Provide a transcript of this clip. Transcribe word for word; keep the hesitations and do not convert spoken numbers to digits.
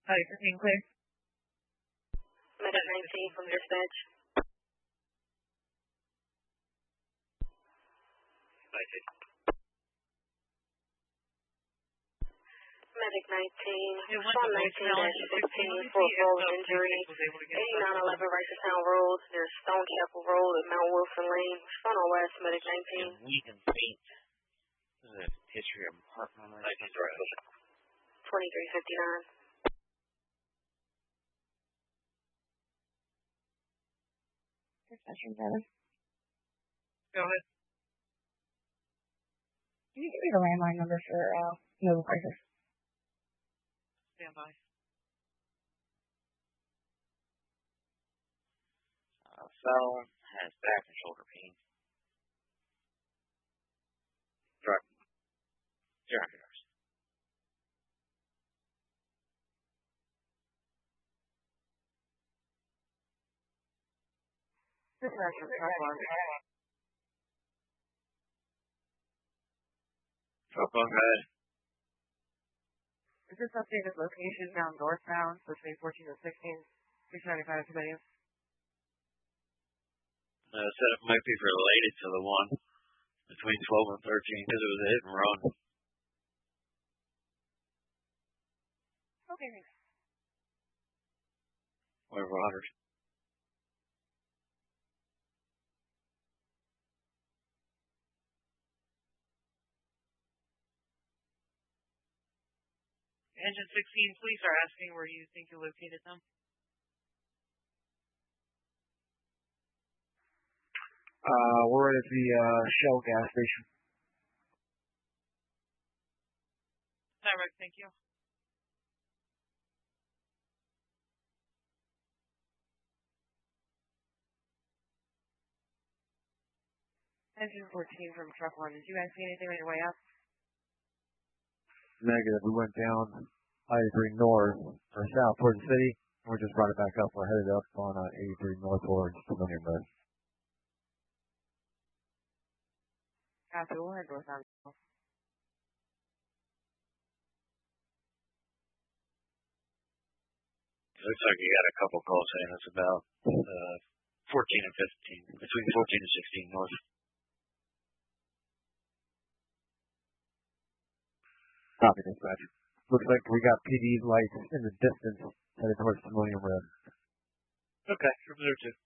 Hi, fifteen clear. Medic nineteen from dispatch. nineteen. Medic nineteen, It went Sean to nineteen voicemail dash at sixteen sixteen. for a If fall the injury. police was able to get in touch eighty-nine with eleven them. Ricerstown Road near Stonechapel Road at Mount Wilson Lane. Front on West, Medic nineteen. And weak and faint. This is a history of heart murmur. nineteen direct. twenty-three fifty-nine. Dispatcher seven. Go ahead. Can you give me the landline number for uh, Nova Crisis? Stand by. Uh, fell, has back and shoulder pain. Direct. zero hundred dollars. Dispatcher truck one. Truck one, go ahead. Is this updated location now northbound between fourteen and sixteen? six ninety-five Canadian. Uh, setup might be related to the one between twelve and thirteen because it was a hit and run. Okay, thanks. Whatever, one hundred. Engine sixteen, police are asking where you think you located them. Uh, we're at the uh, Shell gas station. Direct, thank you. Engine fourteen from truck one. Did you guys see anything on your way up? Negative. We went down I eighty-three north or south towards the city, and we just brought it back up. We're headed up on uh, eighty-three north towards Millennium Road. Copy, we'll head north on. Looks like you got a couple calls saying it's about uh, fourteen and fifteen, between fourteen and sixteen north. Copy, dispatch. Looks like we got P D lights in the distance headed towards Millennium Road. Okay, from there too.